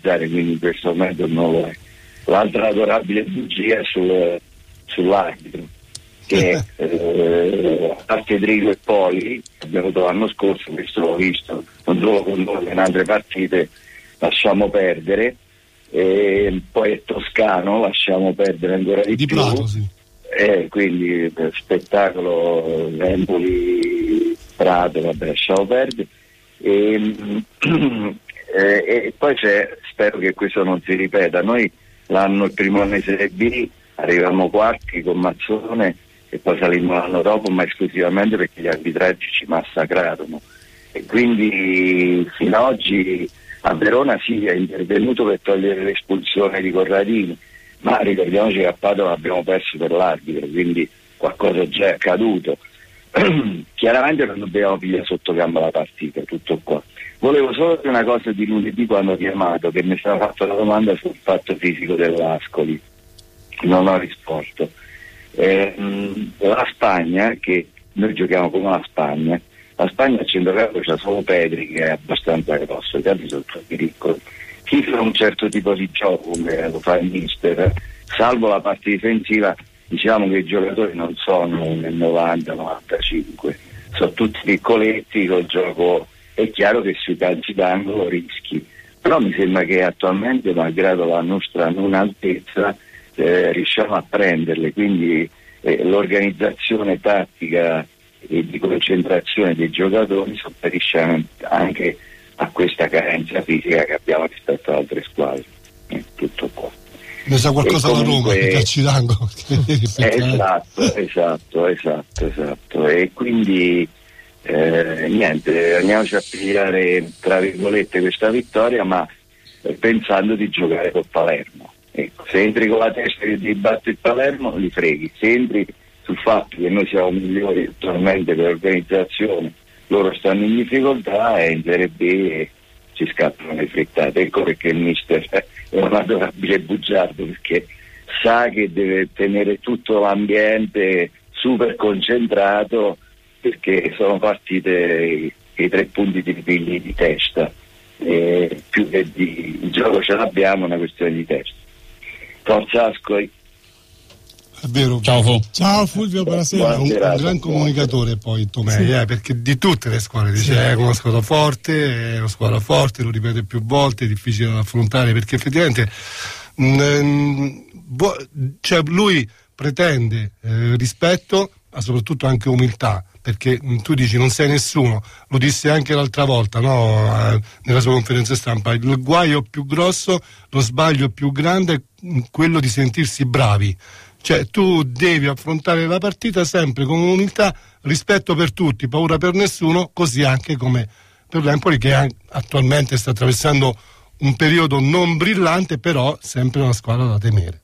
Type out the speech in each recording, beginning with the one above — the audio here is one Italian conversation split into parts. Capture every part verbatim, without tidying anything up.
analizzare, quindi in questo momento non lo è. L'altra adorabile bugia è sul, sull'arbitro, che eh, a parte Drigo e Poli abbiamo avuto l'anno scorso, questo l'ho visto non solo con noi, in altre partite lasciamo perdere, e poi è toscano, lasciamo perdere ancora di, di più Prato, sì. eh, quindi per spettacolo Empoli Prato, vabbè, lasciamo perdere, e, eh, e poi c'è, spero che questo non si ripeta, noi l'anno, il primo anno di Serie B arrivavamo quarti con Mazzone e poi salimmo l'anno dopo, ma esclusivamente perché gli arbitraggi ci massacrarono, e quindi fino ad oggi a Verona sì, è intervenuto per togliere l'espulsione di Corradini, ma ricordiamoci che a Padova abbiamo perso per l'arbitro, quindi qualcosa già è accaduto. Chiaramente non dobbiamo pigliare sotto gamba la partita, tutto qua. Volevo solo dire una cosa di lunedì quando ho chiamato, che mi stava fatto la domanda sul fatto fisico dell'Ascoli, non ho risposto. Eh, la Spagna, che noi giochiamo come la Spagna, la Spagna a centrocampo c'ha solo Pedri che è abbastanza grosso, gli altri sono tutti piccoli. Chi fa un certo tipo di gioco come lo fa il mister, salvo la parte difensiva, diciamo che i giocatori non sono nel novanta novantacinque, sono tutti piccoletti, col gioco è chiaro che sui calci d'angolo rischi, però mi sembra che attualmente, malgrado la nostra non altezza, eh, riusciamo a prenderle, quindi eh, l'organizzazione tattica e di concentrazione dei giocatori sopperisce anche a questa carenza fisica che abbiamo rispetto ad altre squadre. Eh, tutto qua. Ne sa qualcosa la Roma, che calci d'angolo. Esatto, esatto, esatto, esatto. E quindi eh, niente, andiamoci a pigliare tra virgolette questa vittoria, ma eh, pensando di giocare con Palermo. Ecco, se entri con la testa che ti batte il Palermo, li freghi. Se entri sul fatto che noi siamo migliori attualmente per organizzazione, loro stanno in difficoltà e in Serie B ci scappano le frittate. Ecco perché il mister è un adorabile bugiardo, perché sa che deve tenere tutto l'ambiente super concentrato, perché sono partite i tre punti di pigli di testa, e più che di il gioco ce l'abbiamo, è una questione di testa. Forza Ascoli. È vero. Ciao, Fu. Ciao Fulvio, buonasera. Un, un gran comunicatore poi Tomei, sì. eh, perché di tutte le squadre dice sì. È una squadra forte, è una squadra forte, lo ripete più volte, è difficile da affrontare, perché effettivamente mh, bu- cioè lui pretende eh, rispetto, ma soprattutto anche umiltà, perché mh, tu dici non sei nessuno, lo disse anche l'altra volta, no? eh, nella sua conferenza stampa, il guaio più grosso, lo sbaglio più grande è quello di sentirsi bravi. Cioè tu devi affrontare la partita sempre con umiltà, rispetto per tutti, paura per nessuno, così anche come per l'Empoli, che attualmente sta attraversando un periodo non brillante, però sempre una squadra da temere.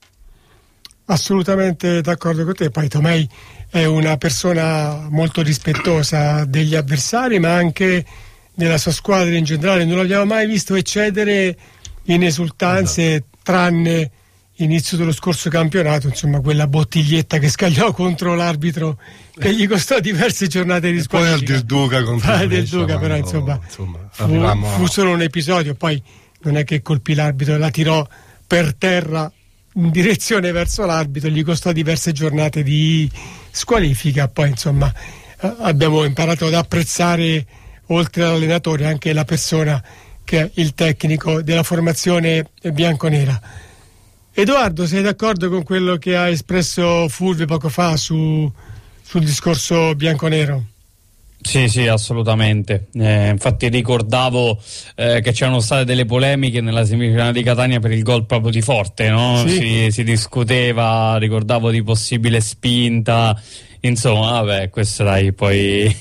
Assolutamente d'accordo con te. Poi Tomei è una persona molto rispettosa degli avversari, ma anche della sua squadra in generale. Non l'abbiamo mai visto eccedere in esultanze, no. Tranne inizio dello scorso campionato, insomma, quella bottiglietta che scagliò contro l'arbitro che gli costò diverse giornate di squadra. Poi al del Duca contro il del Duca, però insomma, insomma fu, fu solo un episodio, poi non è che colpì l'arbitro, la tirò per terra in direzione verso l'arbitro, gli costò diverse giornate di squalifica. Poi insomma eh, abbiamo imparato ad apprezzare, oltre all'allenatore, anche la persona che è il tecnico della formazione bianconera. Edoardo, sei d'accordo con quello che ha espresso Fulvio poco fa su, sul discorso bianconero? Sì, sì, assolutamente. Eh, infatti ricordavo eh, che c'erano state delle polemiche nella semifinale di Catania per il gol proprio di Forte, no? Sì. Si, si discuteva, ricordavo di possibile spinta. Insomma, vabbè, questo dai, poi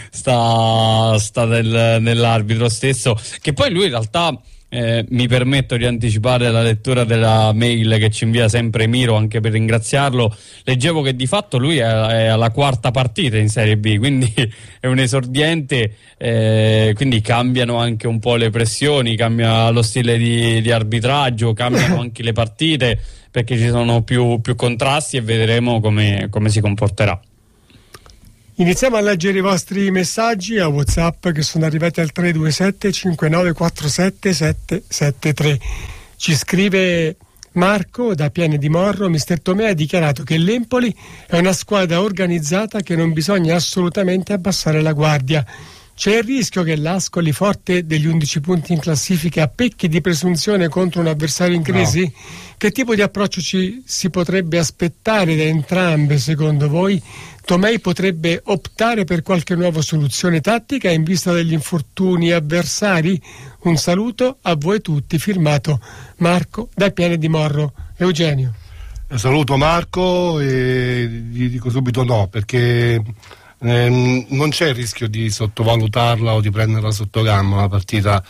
sta, sta nel, nell'arbitro stesso, che poi lui in realtà Eh, mi permetto di anticipare la lettura della mail che ci invia sempre Miro, anche per ringraziarlo. Leggevo che di fatto lui è, è alla quarta partita in Serie B, quindi è un esordiente, eh, quindi cambiano anche un po' le pressioni, cambia lo stile di, di arbitraggio, cambiano anche le partite, perché ci sono più, più contrasti, e vedremo come, come si comporterà. Iniziamo a leggere i vostri messaggi a WhatsApp che sono arrivati al tre due sette cinque nove quattro sette sette sette tre. Ci scrive Marco da Piene di Morro: mister Tomè ha dichiarato che l'Empoli è una squadra organizzata che non bisogna assolutamente abbassare la guardia. C'è il rischio che l'Ascoli, forte degli undici punti in classifica, appecchi di presunzione contro un avversario in crisi? No. Che tipo di approccio ci si potrebbe aspettare da entrambe secondo voi? Tomei potrebbe optare per qualche nuova soluzione tattica in vista degli infortuni avversari? Un saluto a voi tutti, firmato Marco da Piene di Morro. Eugenio. Saluto Marco e gli dico subito no, perché eh, non c'è il rischio di sottovalutarla o di prenderla sotto gamba una partita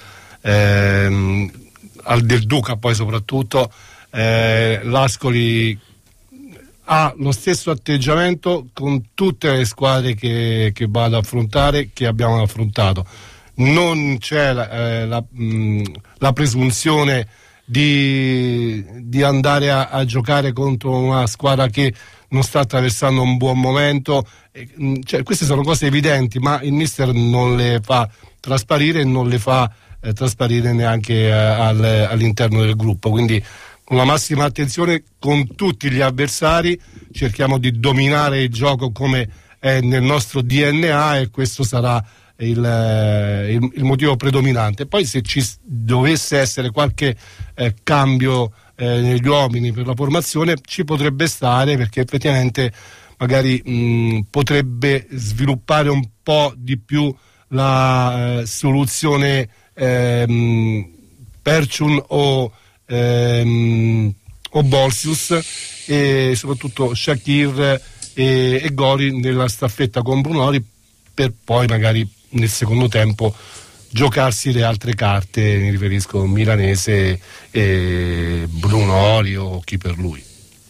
eh, al del Duca. Poi soprattutto eh, l'Ascoli ha lo stesso atteggiamento con tutte le squadre che, che va ad affrontare, che abbiamo affrontato. Non c'è la, eh, la, mh, la presunzione di, di andare a, a giocare contro una squadra che non sta attraversando un buon momento. Eh, cioè, queste sono cose evidenti, ma il mister non le fa trasparire e non le fa eh, trasparire neanche eh, al, all'interno del gruppo. Quindi con la massima attenzione con tutti gli avversari cerchiamo di dominare il gioco come è nel nostro D N A, e questo sarà il, il, il motivo predominante. Poi se ci dovesse essere qualche eh, cambio eh, negli uomini per la formazione ci potrebbe stare, perché effettivamente magari mh, potrebbe sviluppare un po' di più la eh, soluzione eh, Perciun o Ehm, o Bolsius, e soprattutto Shakir e, e Gori nella staffetta con Brunori, per poi magari nel secondo tempo giocarsi le altre carte. Mi riferisco a Milanese e Brunori o chi per lui.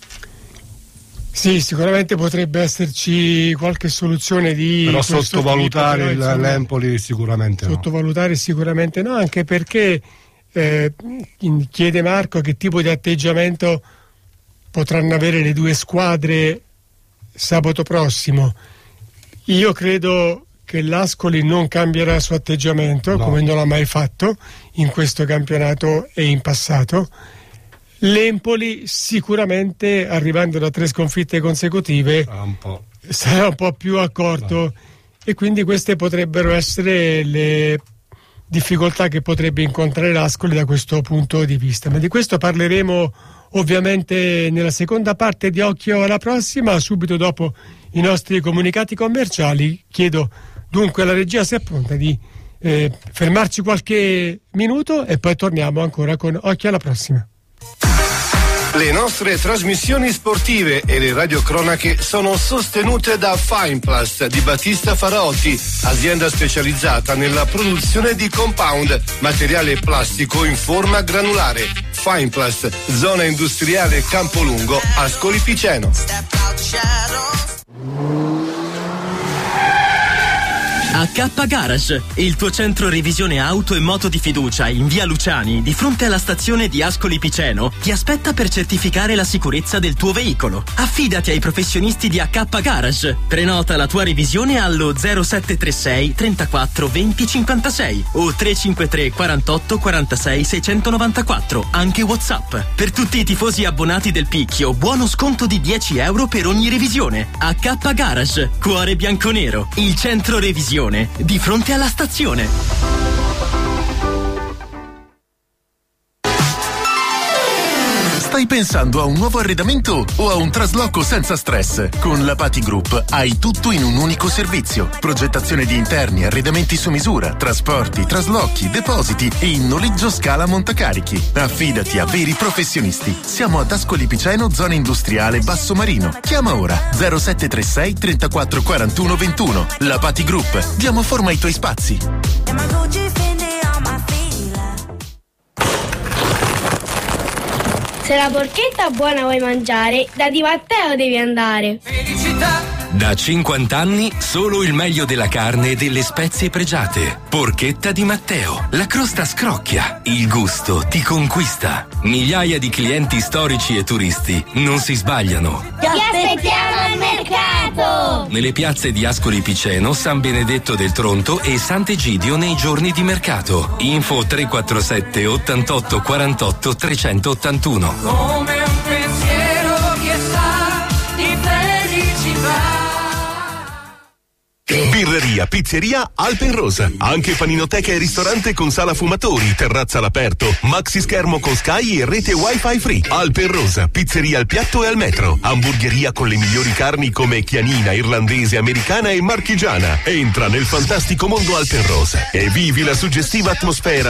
Sì, sicuramente potrebbe esserci qualche soluzione di però sottovalutare tipo, però, insomma, l'Empoli sicuramente sottovalutare no. sicuramente no, anche perché Eh, chiede Marco che tipo di atteggiamento potranno avere le due squadre sabato prossimo. Io credo che l'Ascoli non cambierà il suo atteggiamento, no, come non l'ha mai fatto in questo campionato e in passato. L'Empoli sicuramente, arrivando da tre sconfitte consecutive, sarà un po', sarà un po' più accorto, no, e quindi queste potrebbero essere le difficoltà che potrebbe incontrare l'Ascoli da questo punto di vista. Ma di questo parleremo ovviamente nella seconda parte di Occhio alla Prossima, subito dopo i nostri comunicati commerciali. Chiedo dunque alla regia, se è pronta, di eh, fermarci qualche minuto e poi torniamo ancora con Occhio alla Prossima. Le nostre trasmissioni sportive e le radiocronache sono sostenute da Fineplast di Battista Faraotti, azienda specializzata nella produzione di compound, materiale plastico in forma granulare. Fineplast, zona industriale Campolungo, Ascoli Piceno. A K Garage, il tuo centro revisione auto e moto di fiducia in via Luciani, di fronte alla stazione di Ascoli Piceno, ti aspetta per certificare la sicurezza del tuo veicolo. Affidati ai professionisti di A K Garage. Prenota la tua revisione allo zero sette tre sei trentaquattro venti cinquantasei o tre cinque tre quarantotto quarantasei seicentonovantaquattro, anche WhatsApp. Per tutti i tifosi abbonati del Picchio, buono sconto di dieci euro per ogni revisione. A K Garage, cuore bianconero, il centro revisione di fronte alla stazione. Stai pensando a un nuovo arredamento o a un trasloco senza stress? Con la Pati Group hai tutto in un unico servizio. Progettazione di interni, arredamenti su misura, trasporti, traslochi, depositi e in noleggio scala montacarichi. Affidati a veri professionisti. Siamo ad Ascoli Piceno, zona industriale Basso Marino. Chiama ora zero sette tre sei trentaquattro quarantuno ventuno. La Pati Group. Diamo forma ai tuoi spazi. Se la porchetta buona vuoi mangiare, da Di Matteo devi andare. Felicità! Da cinquanta anni solo il meglio della carne e delle spezie pregiate. Porchetta Di Matteo. La crosta scrocchia, il gusto ti conquista. Migliaia di clienti storici e turisti non si sbagliano. Ti aspettiamo al mercato! Nelle piazze di Ascoli Piceno, San Benedetto del Tronto e Sant'Egidio nei giorni di mercato. Info tre quattro sette ottantotto quarantotto trecentottantuno. Come un pensiero che sa di felicità. Birreria, pizzeria Alpenrosa. Anche paninoteca e ristorante con sala fumatori, terrazza all'aperto, maxi schermo con Sky e rete wifi free. Alpenrosa, pizzeria al piatto e al metro. Hamburgeria con le migliori carni come chianina, irlandese, americana e marchigiana. Entra nel fantastico mondo Alpenrosa e vivi la suggestiva atmosfera